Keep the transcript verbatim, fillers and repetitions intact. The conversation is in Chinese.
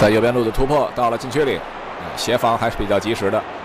在右边路的突破到了禁区里，协防还是比较及时的。